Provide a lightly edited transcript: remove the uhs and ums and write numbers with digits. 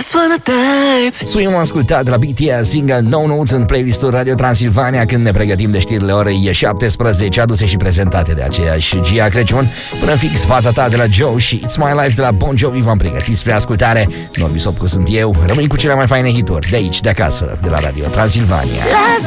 Swim ascultat de la BTS, single No Notes în playlistul Radio Transilvania, când ne pregătim de știrile orei 17, aduse și prezentate de aceeași Gia Crăciun. Până fix Fata ta de la Joe și It's My Life de la Bon Jovi v-am pregătit spre ascultare. Norbi Sopcu sunt eu, rămâi cu cele mai faine hituri de aici, de acasă, de la Radio Transilvania.